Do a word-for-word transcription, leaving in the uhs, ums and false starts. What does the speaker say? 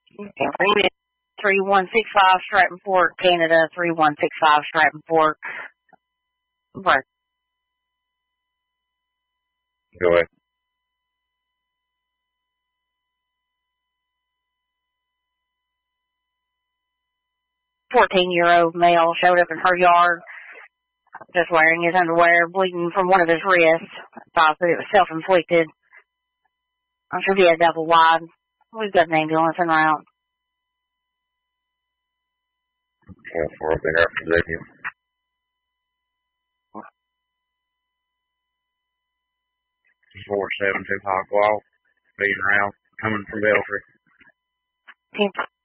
three one six five Stratton Fork, Canada, three one six five Stratton Fork. Right. Go ahead. fourteen-year-old male showed up in her yard, just wearing his underwear, bleeding from one of his wrists. Thought that it was self-inflicted. I'm sure he had double wide. We've got an ambulance en route. Four four up there for Xavier. Four seven two Hawk Wall, being around, coming from Belfry. Ten